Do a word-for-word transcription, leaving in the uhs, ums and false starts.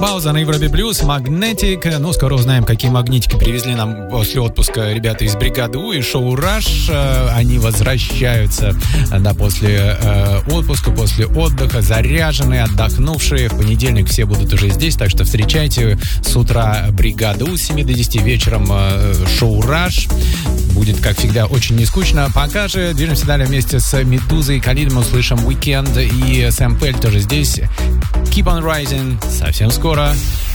Пауза на Европе Плюс, Магнетик. Ну, скоро узнаем, какие магнитики привезли нам после отпуска ребята из бригады У и шоу Rush. Они возвращаются, да, после э, отпуска, после отдыха, заряженные, отдохнувшие. В понедельник все будут уже здесь, так что встречайте с утра бригаду У, с семи до десяти вечером э, шоу Rush. Будет, как всегда, очень нескучно. Пока же движемся далее вместе с Медузой и Калидом. Услышим Weekend и Сэм Пель тоже здесь. Keep on Rising. Совсем скоро.